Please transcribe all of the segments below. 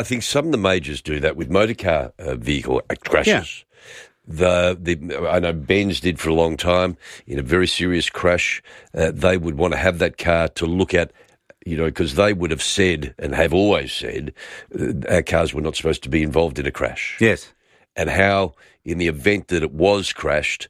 I think some of the majors do that with motorcar vehicle crashes. Yeah. I know Benz did for a long time in a very serious crash. They would want to have that car to look at, because they would have said and have always said our cars were not supposed to be involved in a crash. Yes. And how, in the event that it was crashed,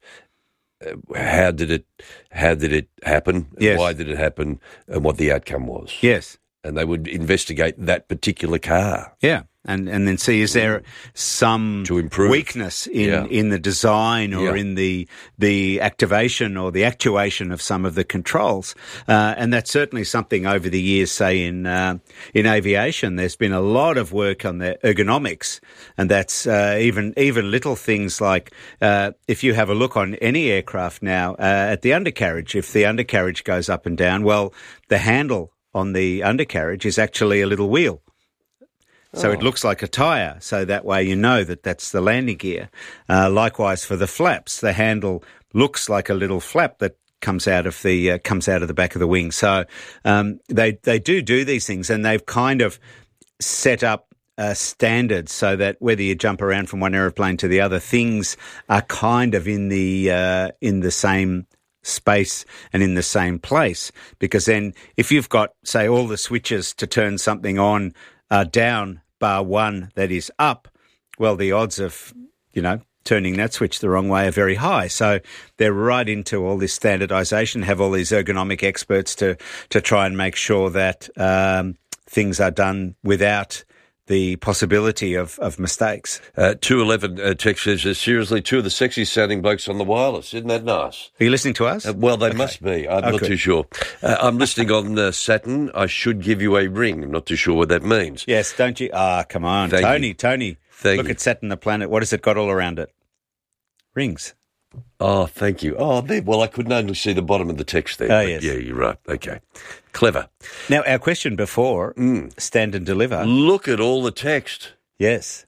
how did it happen? Yes. Why did it happen? And what the outcome was? Yes. And they would investigate that particular car. Yeah, and then see, is there some to improve weakness in the design or in the activation or the actuation of some of the controls? And that's certainly something over the years, say in aviation, there's been a lot of work on the ergonomics, and that's even little things like if you have a look on any aircraft now at the undercarriage, if the undercarriage goes up and down, well, the handle on the undercarriage is actually a little wheel. So it looks like a tyre, so that way you know that that's the landing gear. Likewise for the flaps, the handle looks like a little flap that comes out of the back of the wing. So they do these things, and they've kind of set up standards so that whether you jump around from one aeroplane to the other, things are kind of in the same space and in the same place, because then if you've got, say, all the switches to turn something on are down bar one that is up, well, the odds of, turning that switch the wrong way are very high. So they're right into all this standardisation, have all these ergonomic experts to try and make sure that things are done without the possibility of mistakes. 211 text says, seriously, two of the sexiest sounding blokes on the wireless. Isn't that nice? Are you listening to us? Well, they must be. I'm not too sure. I'm listening on Saturn. I should give you a ring. I'm not too sure what that means. Yes, don't you? Come on. Tony. Look at Saturn the planet. What has it got all around it? Rings. Oh, thank you. Oh, well, I couldn't only see the bottom of the text there. Oh, yes. Yeah, you're right. Okay. Clever. Now, our question before, stand and deliver. Look at all the text. Yes.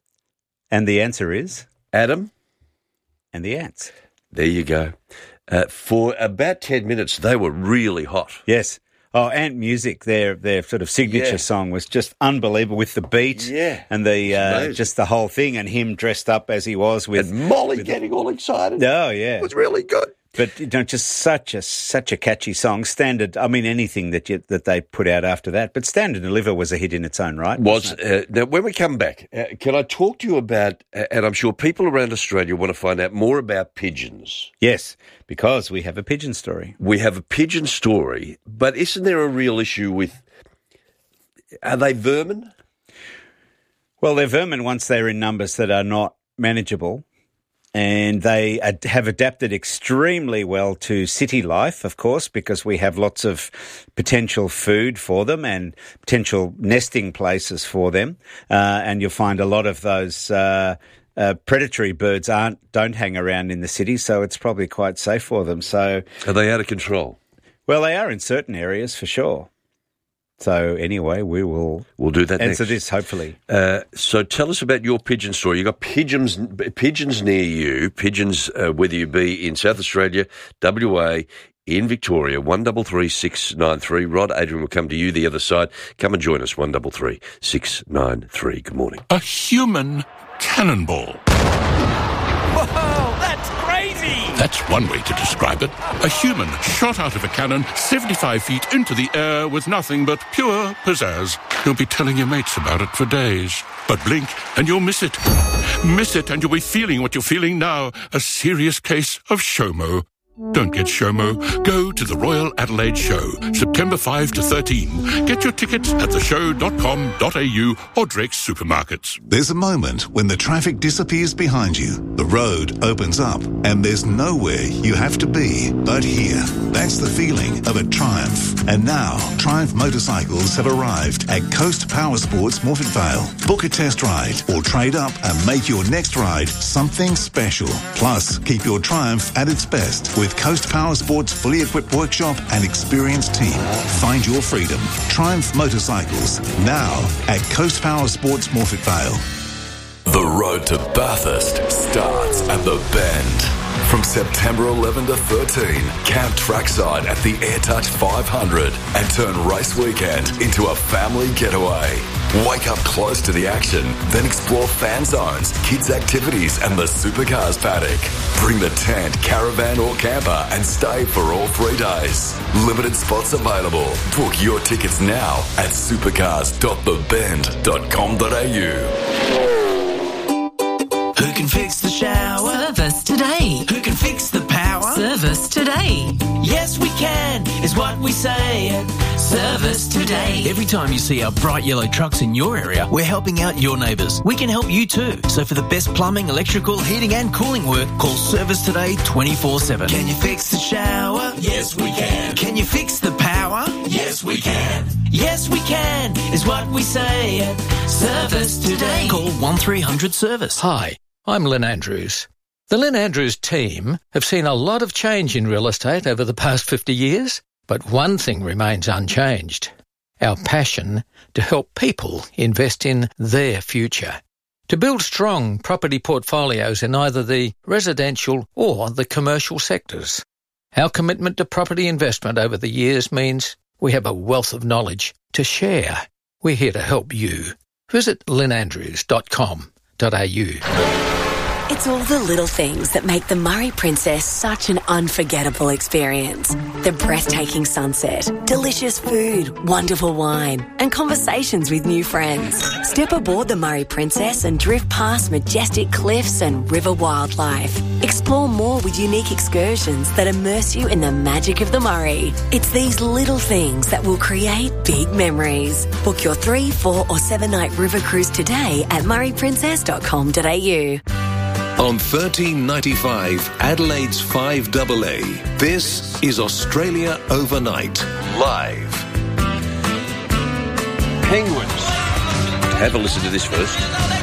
And the answer is? Adam. And the ants. There you go. For about 10 minutes, they were really hot. Yes. Oh, Ant Music, their sort of signature song was just unbelievable with the beat and the just the whole thing, and him dressed up as he was with... And Molly getting all excited. Oh, yeah. It was really good. But, just such a catchy song. Standard, I mean, anything that they put out after that. But Stand and Deliver was a hit in its own right. Now, when we come back, can I talk to you about, and I'm sure people around Australia want to find out more about pigeons. Yes, because we have a pigeon story. We have a pigeon story, but isn't there a real issue with, are they vermin? Well, they're vermin once they're in numbers that are not manageable. And they have adapted extremely well to city life, of course, because we have lots of potential food for them and potential nesting places for them. And you'll find a lot of those predatory birds don't hang around in the city, so it's probably quite safe for them. So, are they out of control? Well, they are in certain areas for sure. So anyway, we'll do that answer next. this, hopefully. So tell us about your pigeon story. You've got pigeons near you, pigeons, whether you be in South Australia, WA, in Victoria, 133 693. Rod, Adrian will come to you the other side. Come and join us, 133 693. Good morning. A human cannonball. Whoa, that's crazy! That's one way to describe it. A human shot out of a cannon 75 feet into the air with nothing but pure pizzazz. You'll be telling your mates about it for days. But blink and you'll miss it. Miss it and you'll be feeling what you're feeling now. A serious case of SHOMO. Don't get SHOMO. Go to the Royal Adelaide Show, September 5 to 13. Get your tickets at theshow.com.au or Drake's supermarkets. There's a moment when the traffic disappears behind you, the road opens up, and there's nowhere you have to be but here. That's the feeling of a Triumph. And now, Triumph motorcycles have arrived at Coast Power Sports Morphett Vale. Book a test ride or trade up and make your next ride something special. Plus, keep your Triumph at its best with Coast Power Sports' fully equipped workshop and experienced team. Find your freedom. Triumph Motorcycles, now at Coast Power Sports Morphett Vale. The road to Bathurst starts at the Bend. From September 11 to 13, camp trackside at the AirTouch 500 and turn race weekend into a family getaway. Wake up close to the action, then explore fan zones, kids' activities and the Supercars paddock. Bring the tent, caravan or camper and stay for all 3 days. Limited spots available. Book your tickets now at supercars.thebend.com.au. Who can fix the shower? Service today. Who can fix the power? Service today. Yes, we can, is what we say at Service Today. Every time you see our bright yellow trucks in your area, we're helping out your neighbours. We can help you too. So for the best plumbing, electrical, heating and cooling work, call Service Today 24/7. Can you fix the shower? Yes, we can. Can you fix the power? Yes, we can. Yes, we can, is what we say at Service Today. Call 1300 Service. Hi, I'm Lynn Andrews. The Lynn Andrews team have seen a lot of change in real estate over the past 50 years, but one thing remains unchanged: our passion to help people invest in their future, to build strong property portfolios in either the residential or the commercial sectors. Our commitment to property investment over the years means we have a wealth of knowledge to share. We're here to help you. Visit lynnandrews.com.au. It's all the little things that make the Murray Princess such an unforgettable experience. The breathtaking sunset, delicious food, wonderful wine, and conversations with new friends. Step aboard the Murray Princess and drift past majestic cliffs and river wildlife. Explore more with unique excursions that immerse you in the magic of the Murray. It's these little things that will create big memories. Book your 3, 4 or 7 night river cruise today at murrayprincess.com.au. On 1395 Adelaide's 5AA, this is Australia Overnight, live. Penguins. Have a listen to this first.